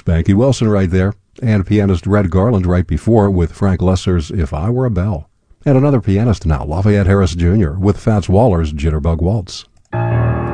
Spanky Wilson right there. And pianist Red Garland right before with Frank Lesser's If I Were a Bell. And another pianist now, Lafayette Harris Jr. with Fats Waller's Jitterbug Waltz.